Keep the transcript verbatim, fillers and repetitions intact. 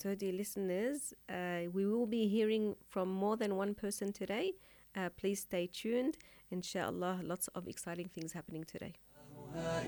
So, dear listeners, uh, we will be hearing from more than one person today. Uh, please stay tuned. Inshallah, lots of exciting things happening today.